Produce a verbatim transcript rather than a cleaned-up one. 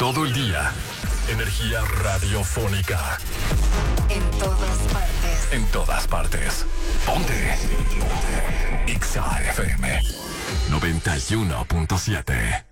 todo el día. Energía radiofónica. En todas partes. En todas partes. Ponte. Ponte. X A F M noventa y uno punto siete.